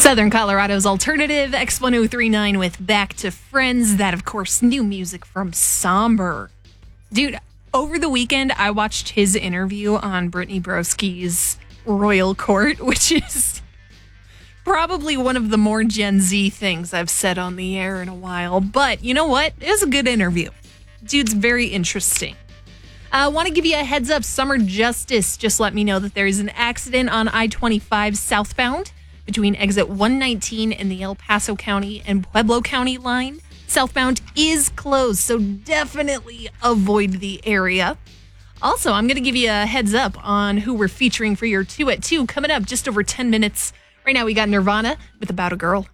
Southern Colorado's alternative, X1039 with Back to Friends. That, of course, new music from Somber. Dude, over the weekend, I watched his interview on Brittany Broski's Royal Court, which is probably one of the more Gen Z things I've said on the air in a while. But you know what? It was a good interview. Dude's very interesting. I want to give you a heads up. Summer Justice just let me know that there is an accident on I-25 southbound between exit 119 and the El Paso County and Pueblo County line. Southbound is closed, so definitely avoid the area. Also, I'm going to give you a heads up on who we're featuring for your 2 at 2 coming up just over 10 minutes. Right now, we got Nirvana with About a Girl.